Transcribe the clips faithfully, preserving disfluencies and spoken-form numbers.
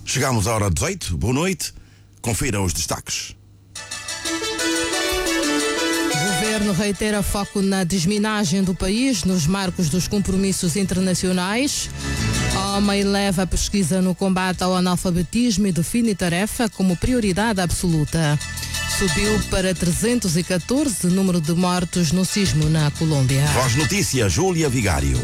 Chegamos à hora dezoito. Boa noite. Confiram os destaques. O governo reitera foco na desminagem do país nos marcos dos compromissos internacionais. Homem leva a pesquisa no combate ao analfabetismo e define tarefa como prioridade absoluta. Subiu para trezentos e catorze o número de mortos no sismo na Colômbia. Voz Notícia, Júlia Vigário.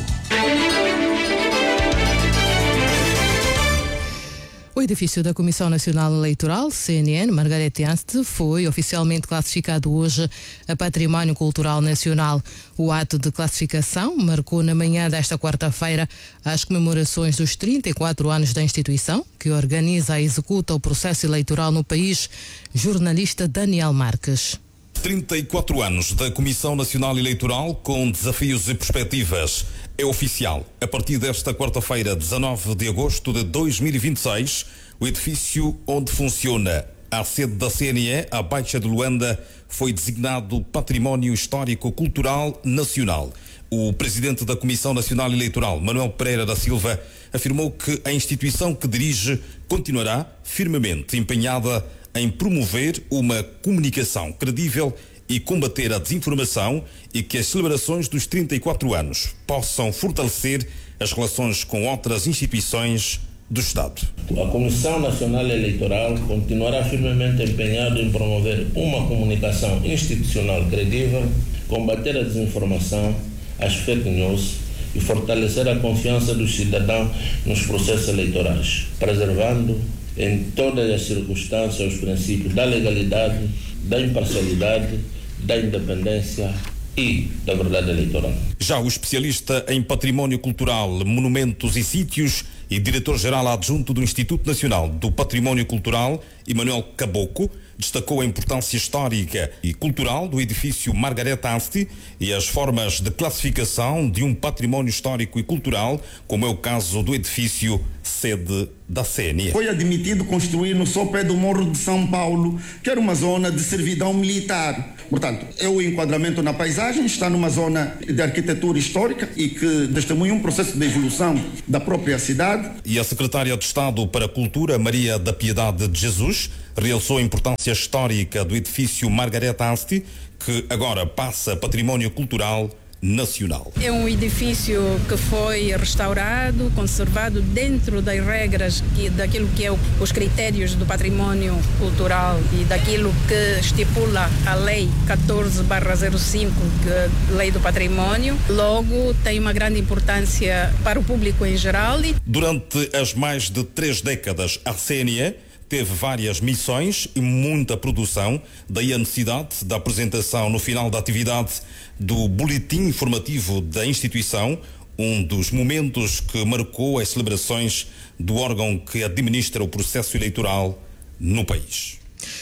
O edifício da Comissão Nacional Eleitoral, C N N, Margarete Anste, foi oficialmente classificado hoje a Património Cultural Nacional. O ato de classificação marcou na manhã desta quarta-feira as comemorações dos trinta e quatro anos da instituição, que organiza e executa o processo eleitoral no país. Jornalista Daniel Marques. trinta e quatro anos da Comissão Nacional Eleitoral com desafios e perspectivas. É oficial. A partir desta quarta-feira, dezanove de agosto de dois mil e vinte e seis, o edifício onde funciona a sede da C N E, a Baixa de Luanda, foi designado Património Histórico Cultural Nacional. O presidente da Comissão Nacional Eleitoral, Manuel Pereira da Silva, afirmou que a instituição que dirige continuará firmemente empenhada em promover uma comunicação credível e combater a desinformação e que as celebrações dos trinta e quatro anos possam fortalecer as relações com outras instituições do Estado. A Comissão Nacional Eleitoral continuará firmemente empenhada em promover uma comunicação institucional credível, combater a desinformação, as fake news e fortalecer a confiança dos cidadãos nos processos eleitorais, preservando em todas as circunstâncias os princípios da legalidade, da imparcialidade, da independência e da verdade eleitoral. Já o especialista em património cultural, monumentos e sítios e diretor-geral adjunto do Instituto Nacional do Património Cultural, Emanuel Caboclo, destacou a importância histórica e cultural do edifício Margarete Anste e as formas de classificação de um património histórico e cultural, como é o caso do edifício sede da C N E. Foi admitido construir no sopé do Morro de São Paulo, que era uma zona de servidão militar. Portanto, é o enquadramento na paisagem, está numa zona de arquitetura histórica e que testemunha um processo de evolução da própria cidade. E a secretária de Estado para a Cultura, Maria da Piedade de Jesus, realçou a importância histórica do edifício Margarete Anste, que agora passa a património cultural nacional. É um edifício que foi restaurado, conservado dentro das regras que, daquilo que é o, os critérios do património cultural e daquilo que estipula a lei catorze barra zero cinco, que, lei do património. Logo, tem uma grande importância para o público em geral. Durante as mais de três décadas, a C N E teve várias missões e muita produção, daí a necessidade da apresentação no final da atividade do boletim informativo da instituição, um dos momentos que marcou as celebrações do órgão que administra o processo eleitoral no país.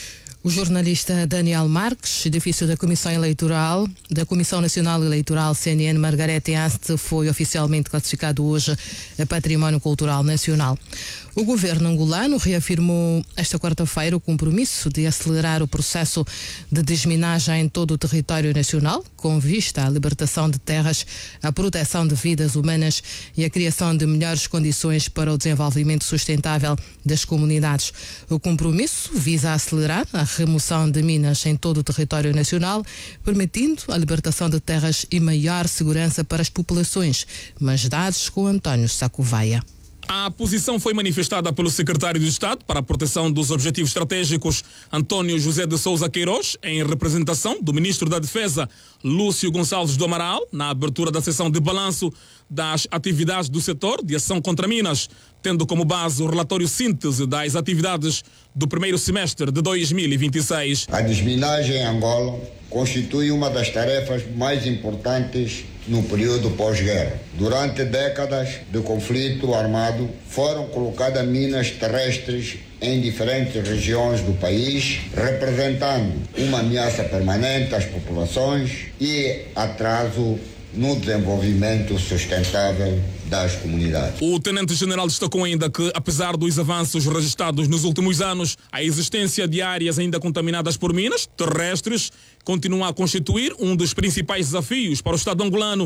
O jornalista Daniel Marques, edifício da Comissão Eleitoral, da Comissão Nacional Eleitoral C N N Margarete Anste, foi oficialmente classificado hoje a Património Cultural Nacional. O governo angolano reafirmou esta quarta-feira o compromisso de acelerar o processo de desminagem em todo o território nacional, com vista à libertação de terras, à proteção de vidas humanas e à criação de melhores condições para o desenvolvimento sustentável das comunidades. O compromisso visa acelerar a remoção de minas em todo o território nacional, permitindo a libertação de terras e maior segurança para as populações. Mas dados com António Sacovaia. A posição foi manifestada pelo secretário de Estado para a Proteção dos Objetivos Estratégicos, Antônio José de Souza Queiroz, em representação do ministro da Defesa, Lúcio Gonçalves do Amaral, na abertura da sessão de balanço das atividades do setor de ação contra minas, tendo como base o relatório síntese das atividades do primeiro semestre de dois mil e vinte e seis. A desminagem em Angola constitui uma das tarefas mais importantes no período pós-guerra. Durante décadas de conflito armado, foram colocadas minas terrestres em diferentes regiões do país, representando uma ameaça permanente às populações e atraso no desenvolvimento sustentável das comunidades. O tenente-general destacou ainda que, apesar dos avanços registrados nos últimos anos, a existência de áreas ainda contaminadas por minas terrestres continua a constituir um dos principais desafios para o Estado angolano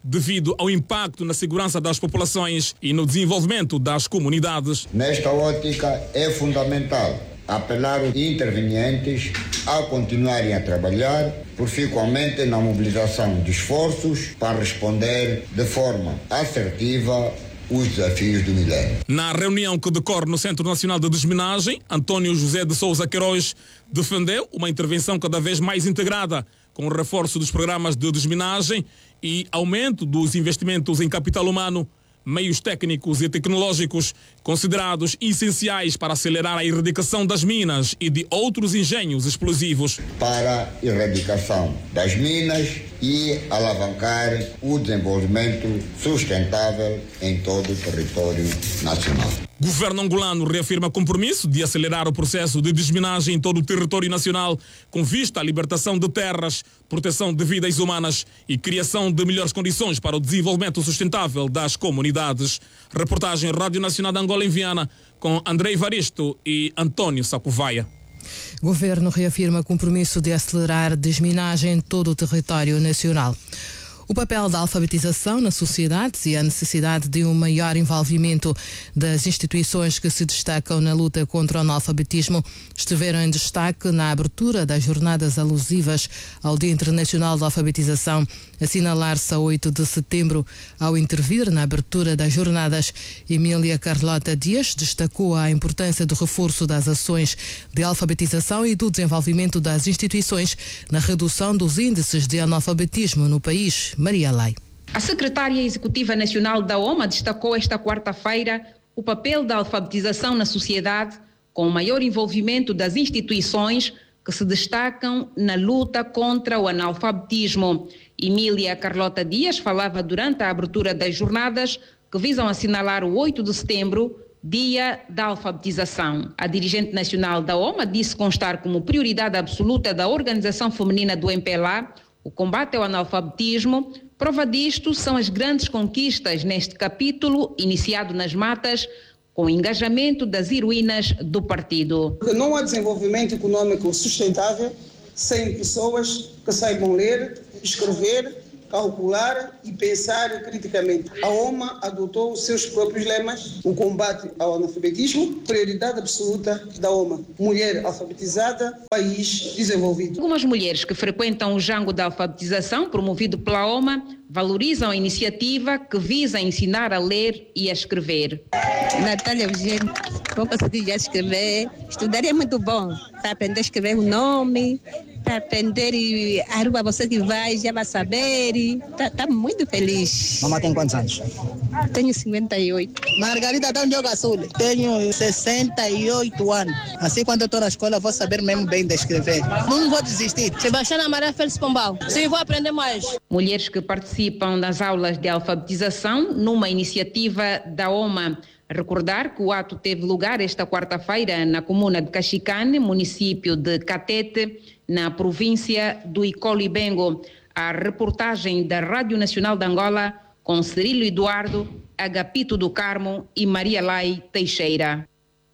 devido ao impacto na segurança das populações e no desenvolvimento das comunidades. Nesta ótica, é fundamental apelar os intervenientes a continuarem a trabalhar proficuamente na mobilização de esforços para responder de forma assertiva os desafios do milénio. Na reunião que decorre no Centro Nacional de Desminagem, António José de Souza Queiroz defendeu uma intervenção cada vez mais integrada, com o reforço dos programas de desminagem e aumento dos investimentos em capital humano, meios técnicos e tecnológicos considerados essenciais para acelerar a erradicação das minas e de outros engenhos explosivos. Para a erradicação das minas e alavancar o desenvolvimento sustentável em todo o território nacional. O governo angolano reafirma compromisso de acelerar o processo de desminagem em todo o território nacional, com vista à libertação de terras, proteção de vidas humanas e criação de melhores condições para o desenvolvimento sustentável das comunidades. Reportagem Rádio Nacional de Angola em Viana, com André Evaristo e António Sacovaia. O governo reafirma compromisso de acelerar a desminagem em todo o território nacional. O papel da alfabetização na sociedade e a necessidade de um maior envolvimento das instituições que se destacam na luta contra o analfabetismo estiveram em destaque na abertura das jornadas alusivas ao Dia Internacional da Alfabetização, assinalar-se a oito de setembro. Ao intervir na abertura das jornadas, Emília Carlota Dias destacou a importância do reforço das ações de alfabetização e do desenvolvimento das instituições na redução dos índices de analfabetismo no país. Maria Lai. A secretária executiva nacional da O M A destacou esta quarta-feira o papel da alfabetização na sociedade, com o maior envolvimento das instituições que se destacam na luta contra o analfabetismo. Emília Carlota Dias falava durante a abertura das jornadas que visam assinalar o oito de setembro, Dia da Alfabetização. A dirigente nacional da O M A disse constar como prioridade absoluta da Organização Feminina do M P L A o combate ao analfabetismo. Prova disto são as grandes conquistas neste capítulo, iniciado nas matas, com o engajamento das heroínas do partido. Não há desenvolvimento econômico sustentável sem pessoas que saibam ler, escrever, calcular e pensar criticamente. A O M A adotou os seus próprios lemas: o combate ao analfabetismo, prioridade absoluta da O M A. Mulher alfabetizada, país desenvolvido. Algumas mulheres que frequentam o jango da alfabetização, promovido pela O M A, valorizam a iniciativa que visa ensinar a ler e a escrever. Natália Eugênio, vou conseguir escrever. Estudar é muito bom, para aprender a escrever o nome, para aprender e a rua você que vai já vai saber. Está tá muito feliz. Mamãe tem quantos anos? Tenho cinquenta e oito. Margarida está onde eu gastou? Tenho sessenta e oito anos. Assim, quando eu estou na escola, vou saber mesmo bem de escrever. Não vou desistir. Sebastiana Maria Félix Pombal. Sim, vou aprender mais. Mulheres que participam das aulas de alfabetização numa iniciativa da O M A. Recordar que o ato teve lugar esta quarta-feira na comuna de Caxicane, município de Catete, na província do Icolibengo. A reportagem da Rádio Nacional de Angola com Cirilo Eduardo, Agapito do Carmo e Maria Lai Teixeira.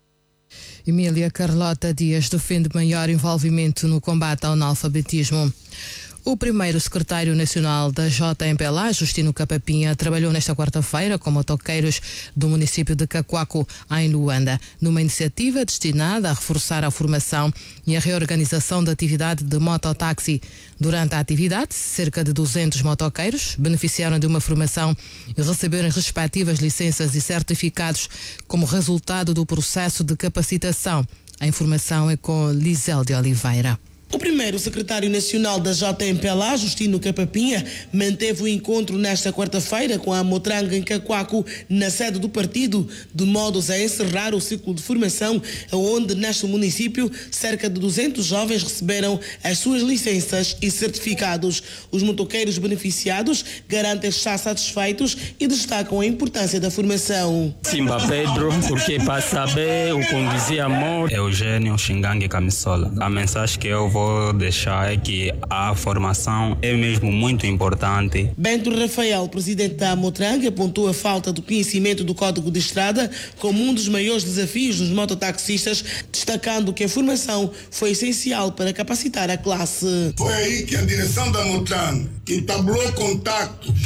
Emília Carlota Dias defende maior envolvimento no combate ao analfabetismo. O primeiro secretário nacional da J M P L A, Justino Capapinha, trabalhou nesta quarta-feira com motoqueiros do município de Cacoaco, em Luanda, numa iniciativa destinada a reforçar a formação e a reorganização da atividade de mototáxi. Durante a atividade, cerca de duzentos motoqueiros beneficiaram de uma formação e receberam respectivas licenças e certificados como resultado do processo de capacitação. A informação é com Lisel de Oliveira. O primeiro secretário nacional da J M P L A, Justino Capapinha, manteve o encontro nesta quarta-feira com a Motranga em Cacoaco, na sede do partido, de modos a encerrar o ciclo de formação, onde neste município cerca de duzentos jovens receberam as suas licenças e certificados. Os motoqueiros beneficiados garantem estar satisfeitos e destacam a importância da formação. Simba Pedro, porque para saber o conduzir amor, Eugênio Xingangue Camisola. A mensagem que eu vou Vou deixar é que a formação é mesmo muito importante. Bento Rafael, presidente da Motranga, apontou a falta do conhecimento do Código de Estrada como um dos maiores desafios dos mototaxistas, destacando que a formação foi essencial para capacitar a classe. Foi aí que a direção da Motranga entablou contactos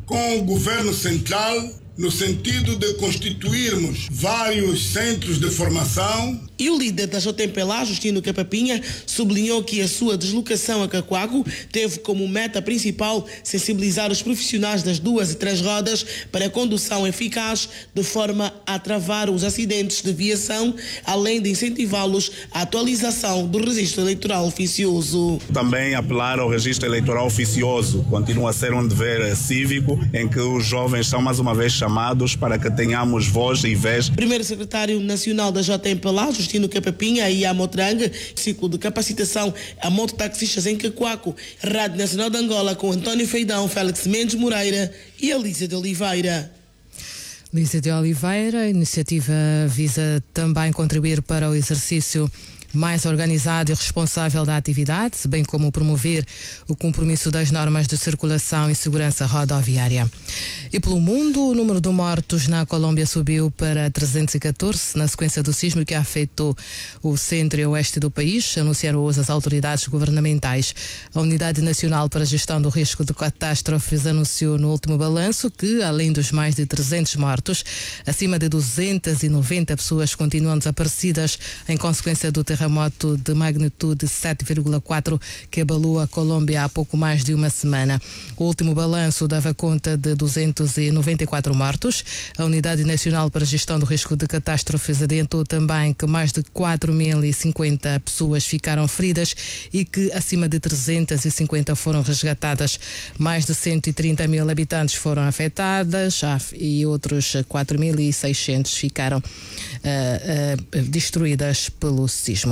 com o governo central no sentido de constituirmos vários centros de formação. E o líder da J M P L A, Justino Capapinha, sublinhou que a sua deslocação a Cacoago teve como meta principal sensibilizar os profissionais das duas e três rodas para a condução eficaz, de forma a travar os acidentes de viação, além de incentivá-los à atualização do registro eleitoral oficioso. Também apelar ao registro eleitoral oficioso. Continua a ser um dever cívico em que os jovens são mais uma vez chamados para que tenhamos voz e vez. Primeiro secretário nacional da J M P L A, Justino Capapinha, e a Motrang, ciclo de capacitação a mototaxistas em Cacoaco. Rádio Nacional de Angola com António Feidão, Félix Mendes Moreira e Alícia de Oliveira. Lícia de Oliveira, a iniciativa visa também contribuir para o exercício mais organizado e responsável da atividade, bem como promover o compromisso das normas de circulação e segurança rodoviária. E pelo mundo, o número de mortos na Colômbia subiu para trezentos e catorze na sequência do sismo que afetou o centro e oeste do país, anunciaram hoje as autoridades governamentais. A Unidade Nacional para a Gestão do Risco de Catástrofes anunciou no último balanço que, além dos mais de trezentos mortos, acima de duzentas e noventa pessoas continuam desaparecidas em consequência do terremoto terremoto de magnitude sete vírgula quatro que abalou a Colômbia há pouco mais de uma semana. O último balanço dava conta de duzentos e noventa e quatro mortos. A Unidade Nacional para a Gestão do Risco de Catástrofes adiantou também que mais de quatro mil e cinquenta pessoas ficaram feridas e que acima de trezentas e cinquenta foram resgatadas. Mais de cento e trinta mil habitantes foram afetadas e outros quatro mil e seiscentos ficaram uh, uh, destruídas pelo sismo.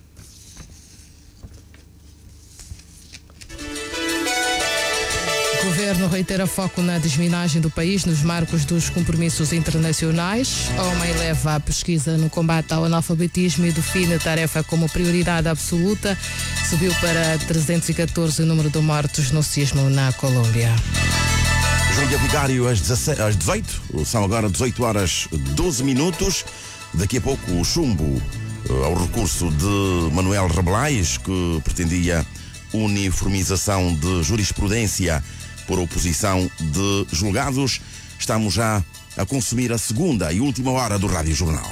O governo reitera foco na desminagem do país nos marcos dos compromissos internacionais. A OMA eleva a pesquisa no combate ao analfabetismo e define a tarefa como prioridade absoluta. Subiu para trezentos e catorze o número de mortos no sismo na Colômbia. Júlia Vigário, às dezoito, são agora dezoito horas doze minutos. Daqui a pouco o chumbo ao recurso de Manuel Rabelais, que pretendia uniformização de jurisprudência por oposição de julgados. Estamos já a consumir a segunda e última hora do Rádio Jornal.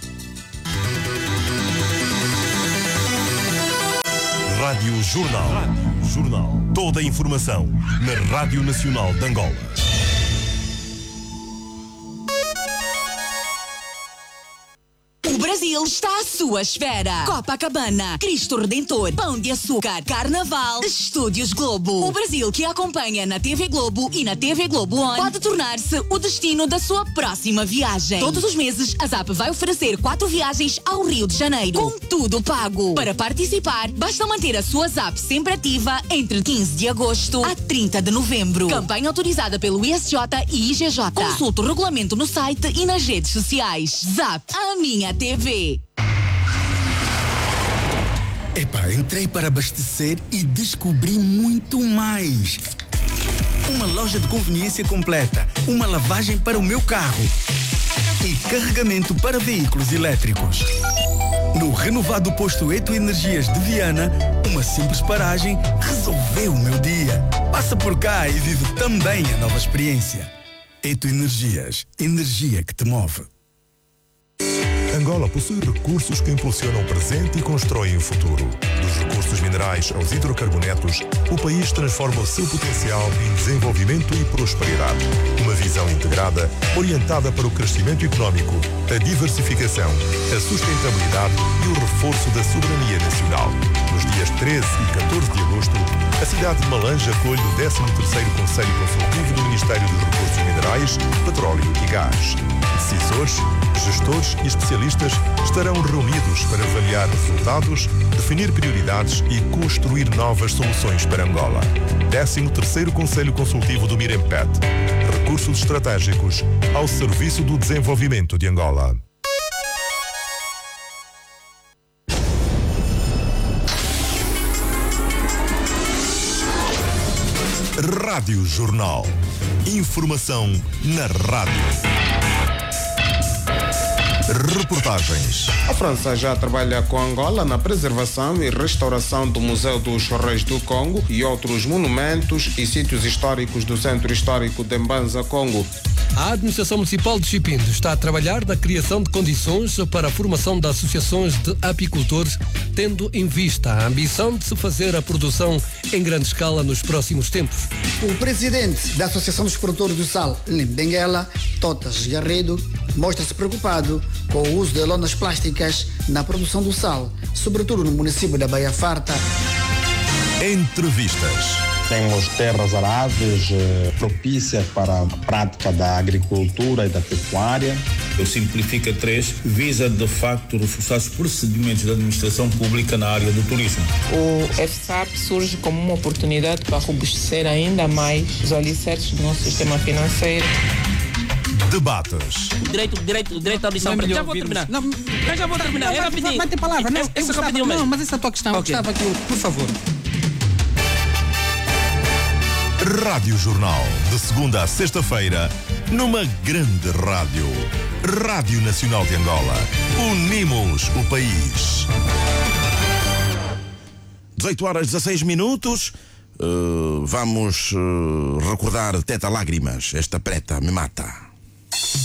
Rádio Jornal. Rádio Jornal. Toda a informação na Rádio Nacional de Angola. O Brasil está à sua espera. Copacabana, Cristo Redentor, Pão de Açúcar, Carnaval, Estúdios Globo. O Brasil que acompanha na T V Globo e na T V Globo On pode tornar-se o destino da sua próxima viagem. Todos os meses, a Zap vai oferecer quatro viagens ao Rio de Janeiro, com tudo pago. Para participar, basta manter a sua Zap sempre ativa entre quinze de agosto a trinta de novembro. Campanha autorizada pelo I S J e I G J. Consulte o regulamento no site e nas redes sociais. Zap, a minha T V. Epá, entrei para abastecer e descobri muito mais. Uma loja de conveniência completa, uma lavagem para o meu carro e carregamento para veículos elétricos. No renovado posto Eto Energias de Viana, uma simples paragem resolveu o meu dia. Passa por cá e vive também a nova experiência. Eto Energias, energia que te move. Angola possui recursos que impulsionam o presente e constroem o futuro. Dos recursos minerais aos hidrocarbonetos, o país transforma o seu potencial em desenvolvimento e prosperidade. Uma visão integrada, orientada para o crescimento económico, a diversificação, a sustentabilidade e o reforço da soberania nacional. Nos dias treze e catorze de agosto, a cidade de Malange acolhe o décimo terceiro Conselho Consultivo do Ministério dos Recursos Minerais, Petróleo e Gás. Decisores, gestores e especialistas estarão reunidos para avaliar resultados, definir prioridades e construir novas soluções para Angola. décimo terceiro Conselho Consultivo do Mirempet. Recursos estratégicos ao serviço do desenvolvimento de Angola. Rádio Jornal. Informação na rádio. reportagens. A França já trabalha com Angola na preservação e restauração do Museu dos Reis do Congo e outros monumentos e sítios históricos do Centro Histórico de Mbanza, Congo. A Administração Municipal de Chipindo está a trabalhar na criação de condições para a formação de associações de apicultores, tendo em vista a ambição de se fazer a produção em grande escala nos próximos tempos. O presidente da Associação dos Produtores do Sal, Benguela, Totas Garrido, mostra-se preocupado com o uso de lonas plásticas na produção do sal, sobretudo no município da Baía Farta. Entrevistas. Temos terras aráveis eh, propícias para a prática da agricultura e da pecuária. O Simplifica três visa, de facto, reforçar os procedimentos da administração pública na área do turismo. O F S A P surge como uma oportunidade para robustecer ainda mais os alicerces do nosso sistema financeiro. Debates. Direito, direito, direito à audição. Não, já vou terminar. Não, eu já vou terminar. Não, é rapidinho. vai ter palavra. Não, essa, essa gostava, não, mas essa é a tua questão. Okay. Eu gostava que, por favor. Rádio Jornal, de segunda a sexta-feira, numa grande rádio. Rádio Nacional de Angola. Unimos o país. dezoito horas e dezasseis minutos. Uh, vamos uh, recordar Teta Lágrimas. Esta preta me mata.